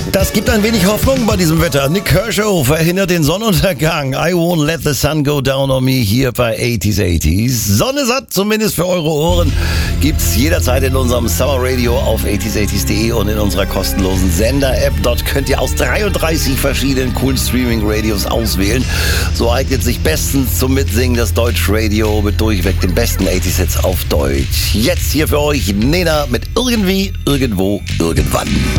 Das gibt ein wenig Hoffnung bei diesem Wetter. Nick Kershaw verhindert den Sonnenuntergang. I won't let the sun go down on me hier bei 80s. Sonne satt, zumindest für eure Ohren, gibt's jederzeit in unserem Summer Radio auf 80s80s.de und in unserer kostenlosen Sender-App. Dort könnt ihr aus 33 verschiedenen coolen Streaming-Radios auswählen. So eignet sich bestens zum Mitsingen das Deutsch-Radio mit durchweg den besten 80s-Hits auf Deutsch. Jetzt hier für euch Nena mit Irgendwie, Irgendwo, Irgendwann.